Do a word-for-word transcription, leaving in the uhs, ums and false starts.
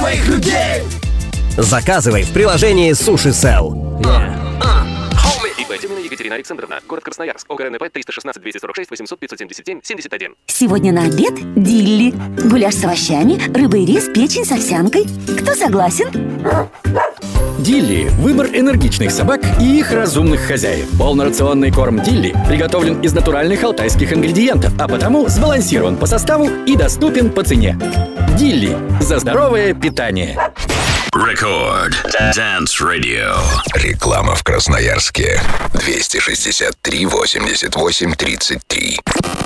своих людей. Заказывай в приложении Суши Сел. ИП Тюмина Екатерина Александровна. Город Красноярск. ОГРНП триста шестнадцать двести сорок шесть восемьсот пятьсот семьдесят семь семьдесят один. Сегодня на обед дилли. Гуляш с овощами, рыба и рис, печень с овсянкой. Кто согласен? Дилли – выбор энергичных собак и их разумных хозяев. Полнорационный корм Дилли приготовлен из натуральных алтайских ингредиентов, а потому сбалансирован по составу и доступен по цене. Дилли – за здоровое питание. Рекорд Dance Radio. Реклама в Красноярске. двести шестьдесят три восемьдесят восемь тридцать три.